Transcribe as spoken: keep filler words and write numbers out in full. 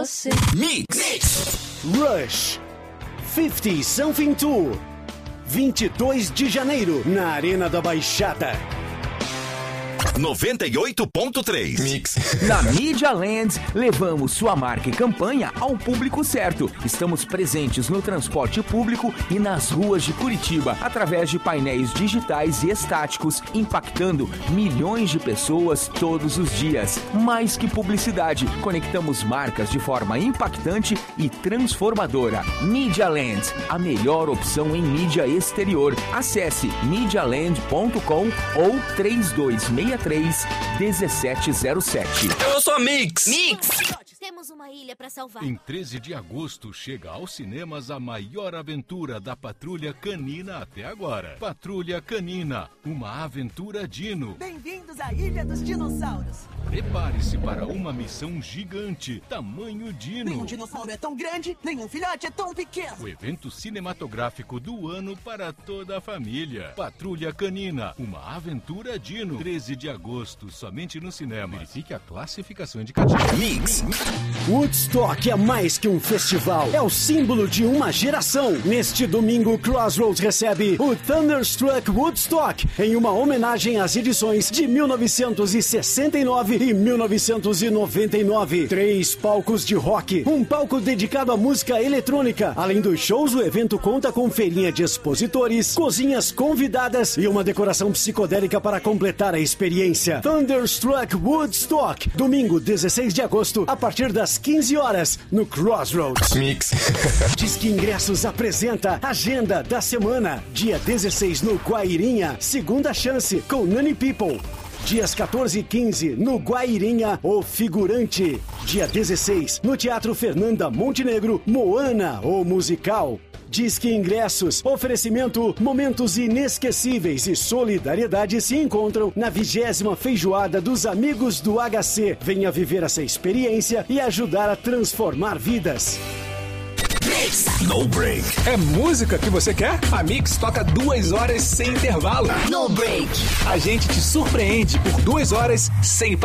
você. Mix. Mix. Rush cinquenta Something Tour, vinte e dois de janeiro, na Arena da Baixada. noventa e oito ponto três. Mix. Na Media Land, levamos sua marca e campanha ao público certo. Estamos presentes no transporte público e nas ruas de Curitiba, através de painéis digitais e estáticos, impactando milhões de pessoas todos os dias. Mais que publicidade, conectamos marcas de forma impactante e transformadora. Media Land, a melhor opção em mídia exterior. Acesse media land ponto com ou três dois seis três, um sete zero sete. Eu sou a Mix. Mix. Temos uma ilha pra salvar. Em treze de agosto chega aos cinemas a maior aventura da Patrulha Canina até agora. Patrulha Canina, uma aventura dino. Bem-vindos à Ilha dos Dinossauros. Prepare-se para uma missão gigante, tamanho dino. Nenhum dinossauro é tão grande, nenhum filhote é tão pequeno. O evento cinematográfico do ano para toda a família. Patrulha Canina, uma aventura dino. treze de agosto, somente no cinema. Verifique a classificação indicativa. Mix. Woodstock é mais que um festival, é o símbolo de uma geração. Neste domingo, Crossroads recebe o Thunderstruck Woodstock em uma homenagem às edições de mil novecentos e sessenta e nove e mil novecentos e noventa e nove. Três palcos de rock, um palco dedicado à música eletrônica. Além dos shows, o evento conta com feirinha de expositores, cozinhas convidadas e uma decoração psicodélica para completar a experiência. Thunderstruck Woodstock, domingo dezesseis de agosto, a partir das quinze horas, no Crossroads. Mix. Disque Ingressos apresenta Agenda da Semana. Dia dezesseis no Guairinha, Segunda Chance com Nani People. Dias quatorze e quinze no Guairinha, O Figurante. Dia dezesseis no Teatro Fernanda Montenegro, Moana, o Musical. Disque Ingressos, oferecimento, momentos inesquecíveis e solidariedade se encontram na vigésima feijoada dos Amigos do H C. Venha viver essa experiência e ajudar a transformar vidas. No break. É música que você quer? A Mix toca duas horas sem intervalo. No break. A gente te surpreende por duas horas sem